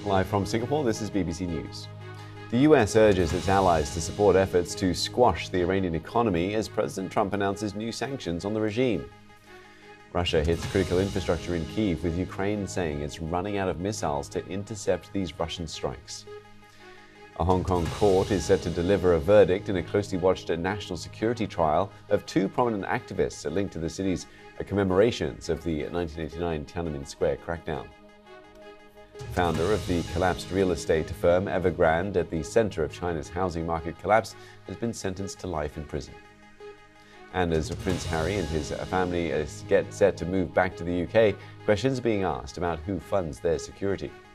Live from Singapore, this is BBC News. The US urges its allies to support efforts to squash the Iranian economy as President Trump announces new sanctions on the regime. Russia hits critical infrastructure in Kyiv, with Ukraine saying it's running out of missiles to intercept these Russian strikes. A Hong Kong court is set to deliver a verdict in a closely watched national security trial of two prominent activists linked to the city's commemorations of the 1989 Tiananmen Square crackdown. Founder of the collapsed real estate firm Evergrande at the center of China's housing market collapse has been sentenced to life in prison. And as Prince Harry and his family get set to move back to the UK, questions are being asked about who funds their security.